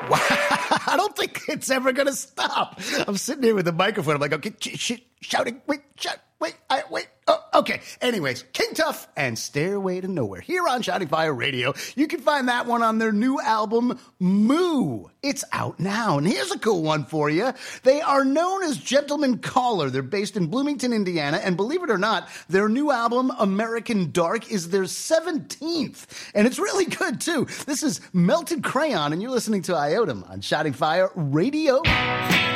Wow. I don't think it's ever going to stop. I'm sitting here with the microphone. I'm like, okay, shouting, wait. Oh, okay. Anyways, King Tuff and Stairway to Nowhere here on Shouting Fire Radio. You can find that one on their new album, Moo. It's out now. And here's a cool one for you. They are known as Gentleman Caller. They're based in Bloomington, Indiana. And believe it or not, their new album, American Dark, is their 17th. And it's really good, too. This is Melted Crayon, and you're listening to Iotum on Shouting Fire Radio.